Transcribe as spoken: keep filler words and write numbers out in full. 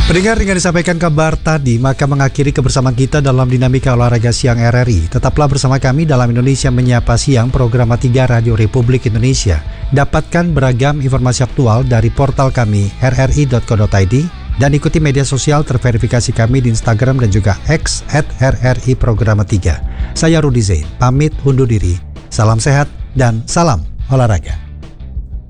Pendengar, dengan disampaikan kabar tadi, maka mengakhiri kebersamaan kita dalam Dinamika Olahraga Siang R R I. Tetaplah bersama kami dalam Indonesia Menyapa Siang, program tiga Radio Republik Indonesia. Dapatkan beragam informasi aktual dari portal kami r r i dot co dot i d dan ikuti media sosial terverifikasi kami di Instagram dan juga X at r r i programa tiga. Saya Rudi Zain, pamit undur diri. Salam sehat dan salam olahraga.